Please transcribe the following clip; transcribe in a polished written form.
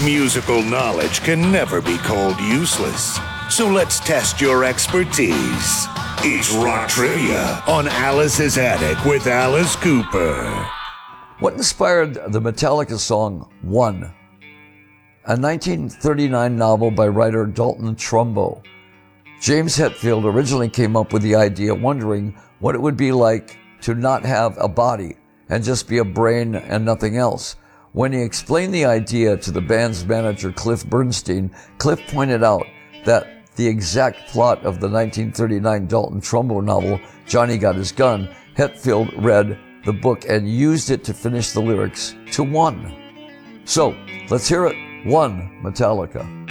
Musical knowledge can never be called useless. So let's test your expertise. It's Rock Trivia on Alice's Attic with Alice Cooper. What inspired the Metallica song One? A 1939 novel by writer Dalton Trumbo. James Hetfield originally came up with the idea wondering what it would be like to not have a body and just be a brain and nothing else. When he explained the idea to the band's manager Cliff Bernstein, Cliff pointed out that the exact plot of the 1939 Dalton Trumbo novel, Johnny Got His Gun, Hetfield read the book and used it to finish the lyrics to One. So, let's hear it. One, Metallica.